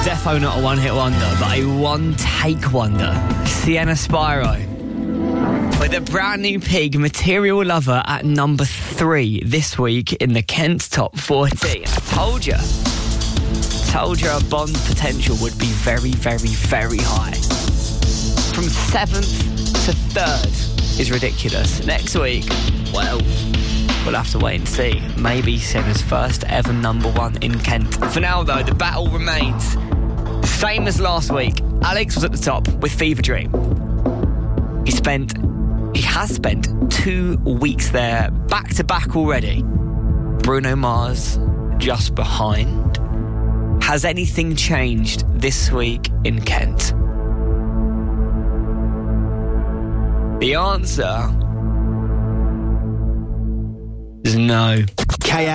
Defo not a one-hit wonder, but a one-take wonder. Sienna Spyro. With a brand new Pig, Material Lover, at number 3 this week in the Kent Top 40. I told you our Bond potential would be very, very, very high. From 7th to 3rd is ridiculous. Next week, well, we'll have to wait and see. Maybe Sienna's first ever number 1 in Kent. For now, though, the battle remains the same as last week. Alex was at the top with Fever Dream. He has spent 2 weeks there, back-to-back already. Bruno Mars just behind. Has anything changed this week in Kent? The answer is no.